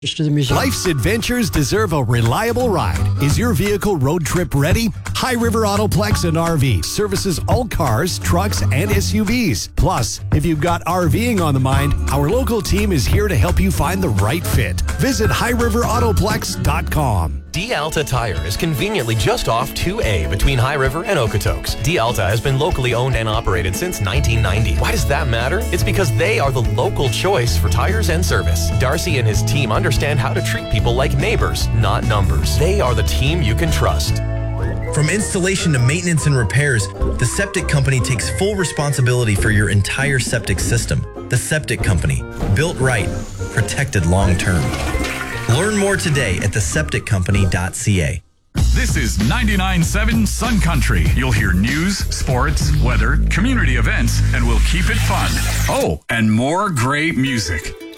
To the museum. Life's adventures deserve a reliable ride. Is your vehicle road trip ready? High River Autoplex and RV services all cars, trucks, and SUVs. Plus, if you've got RVing on the mind, our local team is here to help you find the right fit. Visit highriverautoplex.com. D-Alta Tire is conveniently just off 2A between High River and Okotoks. D-Alta has been locally owned and operated since 1990. Why does that matter? It's because they are the local choice for tires and service. Darcy and his team understand how to treat people like neighbors, not numbers. They are the team you can trust. From installation to maintenance and repairs, the Septic Company takes full responsibility for your entire septic system. The Septic Company. Built right. Protected long term. Learn more today at thesepticcompany.ca. This is 99.7 Sun Country. You'll hear news, sports, weather, community events, and we'll keep it fun. Oh, and more great music.